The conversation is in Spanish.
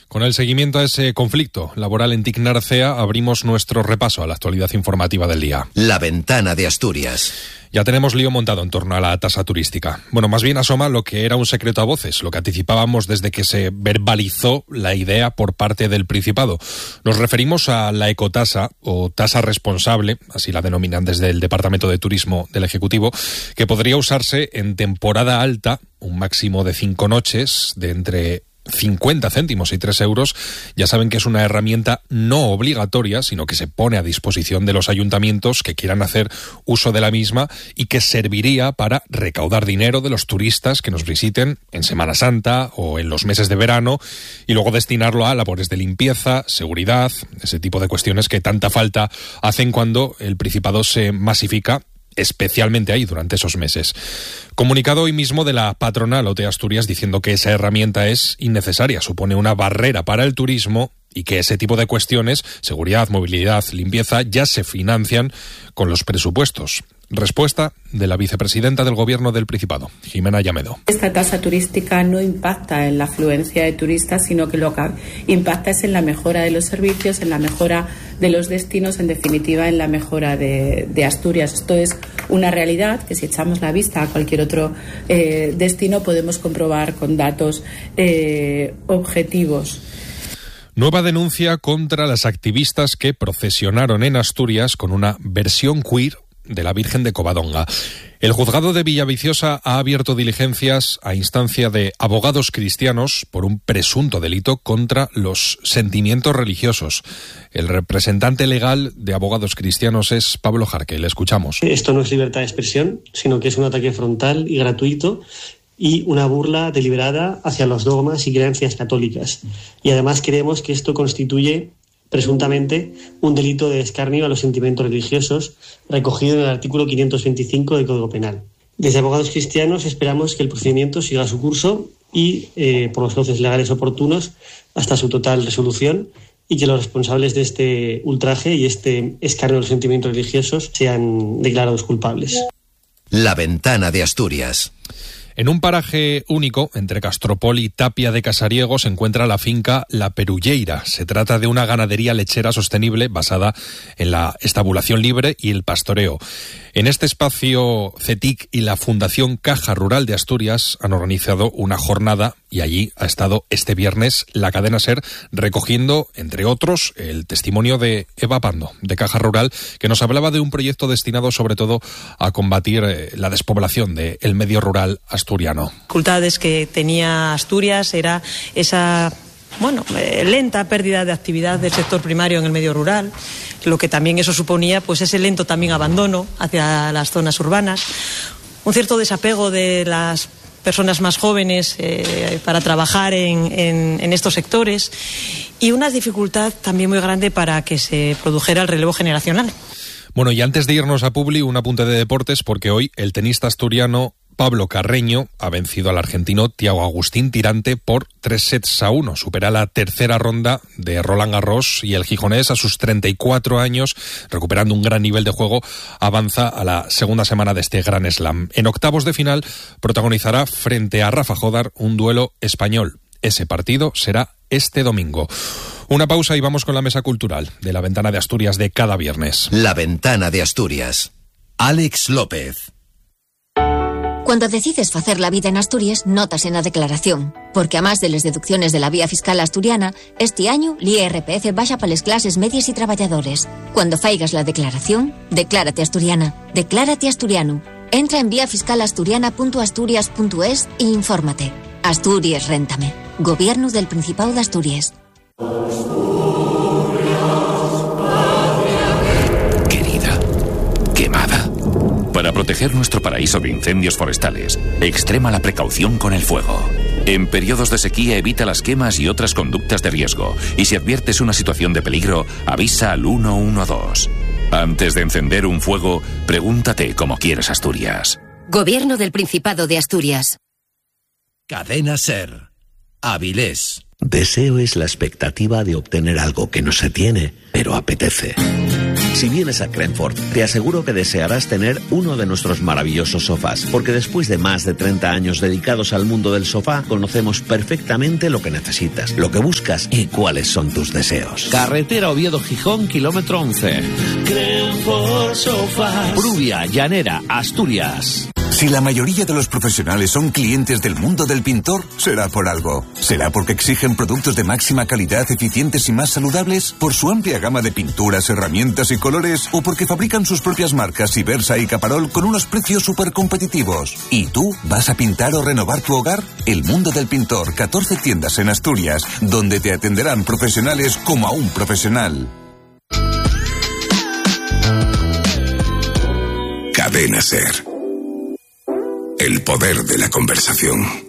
Con el seguimiento a ese conflicto laboral en TIC Narcea, abrimos nuestro repaso a la actualidad informativa del día. La ventana de Asturias. Ya tenemos lío montado en torno a la tasa turística. Bueno, más bien asoma lo que era un secreto a voces, lo que anticipábamos desde que se verbalizó la idea por parte del Principado. Nos referimos a la ecotasa o tasa responsable, así la denominan desde el Departamento de Turismo del Ejecutivo, que podría usarse en temporada alta, un máximo de 5 noches, de entre 50 céntimos y 3 euros. Ya saben que es una herramienta no obligatoria, sino que se pone a disposición de los ayuntamientos que quieran hacer uso de la misma y que serviría para recaudar dinero de los turistas que nos visiten en Semana Santa o en los meses de verano y luego destinarlo a labores de limpieza, seguridad, ese tipo de cuestiones que tanta falta hacen cuando el Principado se masifica, especialmente ahí durante esos meses. Comunicado hoy mismo de la patronal OT Asturias diciendo que esa herramienta es innecesaria, supone una barrera para el turismo y que ese tipo de cuestiones, seguridad, movilidad, limpieza, ya se financian con los presupuestos. Respuesta de la vicepresidenta del Gobierno del Principado, Jimena Llamedo. Esta tasa turística no impacta en la afluencia de turistas, sino que lo que impacta es en la mejora de los servicios, en la mejora de los destinos, en definitiva en la mejora de Asturias. Esto es una realidad que si echamos la vista a cualquier otro destino podemos comprobar con datos objetivos. Nueva denuncia contra las activistas que procesionaron en Asturias con una versión queer de la Virgen de Covadonga. El juzgado de Villaviciosa ha abierto diligencias a instancia de abogados cristianos por un presunto delito contra los sentimientos religiosos. El representante legal de abogados cristianos es Pablo Jarque. Le escuchamos. Esto no es libertad de expresión, sino que es un ataque frontal y gratuito y una burla deliberada hacia los dogmas y creencias católicas. Y además creemos que esto constituye presuntamente un delito de escarnio a los sentimientos religiosos recogido en el artículo 525 del Código Penal. Desde Abogados Cristianos esperamos que el procedimiento siga su curso y por los cauces legales oportunos hasta su total resolución y que los responsables de este ultraje y este escarnio a los sentimientos religiosos sean declarados culpables. La ventana de Asturias. En un paraje único, entre Castropol y Tapia de Casariego, se encuentra la finca La Perulleira. Se trata de una ganadería lechera sostenible basada en la estabulación libre y el pastoreo. En este espacio, CETIC y la Fundación Caja Rural de Asturias han organizado una jornada y allí ha estado este viernes la cadena SER recogiendo, entre otros, el testimonio de Eva Pando, de Caja Rural, que nos hablaba de un proyecto destinado sobre todo a combatir la despoblación del medio rural asturiano. Dificultades que tenía Asturias era esa lenta pérdida de actividad del sector primario en el medio rural, lo que también eso suponía pues ese lento también abandono hacia las zonas urbanas, un cierto desapego de las personas más jóvenes para trabajar en estos sectores y una dificultad también muy grande para que se produjera el relevo generacional. Bueno, y antes de irnos a Publi, un apunte de deportes, porque hoy el tenista asturiano Pablo Carreño ha vencido al argentino Thiago Agustín Tirante por 3-1. Supera la tercera ronda de Roland Garros y el gijonés, a sus 34 años, recuperando un gran nivel de juego, avanza a la segunda semana de este Gran Slam. En octavos de final protagonizará frente a Rafa Jodar un duelo español. Ese partido será este domingo. Una pausa y vamos con la mesa cultural de la Ventana de Asturias de cada viernes. La Ventana de Asturias. Àlex López. Cuando decides facer la vida en Asturias, notas en la declaración. Porque a más de las deducciones de la vía fiscal asturiana, este año l'IRPF baixa para las clases medias y trabajadores. Cuando faigas la declaración, declárate asturiana. Declárate asturiano. Entra en viafiscalasturiana.asturias.es e infórmate. Asturias, réntame. Gobierno del Principado de Asturias. Querida, quemada. Para proteger nuestro paraíso de incendios forestales, extrema la precaución con el fuego. En periodos de sequía evita las quemas y otras conductas de riesgo. Y si adviertes una situación de peligro, avisa al 112. Antes de encender un fuego, pregúntate cómo quieres Asturias. Gobierno del Principado de Asturias. Cadena SER. Avilés. Deseo es la expectativa de obtener algo que no se tiene, pero apetece. Si vienes a Crenford, te aseguro que desearás tener uno de nuestros maravillosos sofás, porque después de más de 30 años dedicados al mundo del sofá, conocemos perfectamente lo que necesitas, lo que buscas y cuáles son tus deseos. Carretera Oviedo-Gijón, kilómetro 11. Crenford Sofás. Pruvia, Llanera, Asturias. Si la mayoría de los profesionales son clientes del mundo del pintor, será por algo. ¿Será porque exigen productos de máxima calidad, eficientes y más saludables? ¿Por su amplia gama de pinturas, herramientas y colores? ¿O porque fabrican sus propias marcas Ibersa y Caparol con unos precios súper competitivos? ¿Y tú vas a pintar o renovar tu hogar? El mundo del pintor, 14 tiendas en Asturias, donde te atenderán profesionales como a un profesional. Cadena SER. El poder de la conversación.